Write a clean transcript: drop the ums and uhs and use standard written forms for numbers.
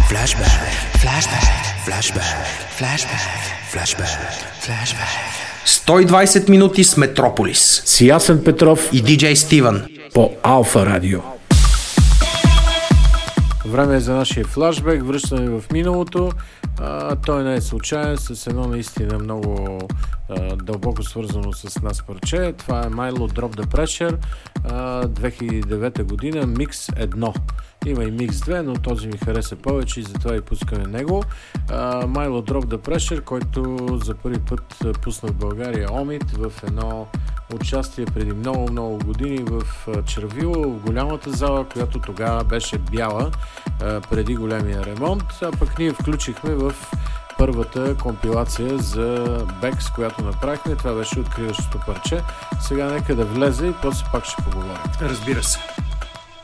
120 минути с Метрополис. С Ясен Петров и диджей Стивън по Алфа Радио. Време е за нашия флашбек, връщане в миналото. Той не е случайен, с едно наистина много дълбоко свързано с нас парче. Това е Milo Drop the Pressure, 2009 година, микс 1. Има и микс 2, но този ми хареса повече и затова и пускаме него. Milo Drop the Pressure, който за първи път пусна в България Омит в едно участие преди много години в Червило, в голямата зала, която тогава беше бяла преди големия ремонт, а пък ние включихме в първата компилация за Бекс, която направихме. Това беше откриващото парче. Сега нека да влезе и после пак ще поговорим. Разбира се.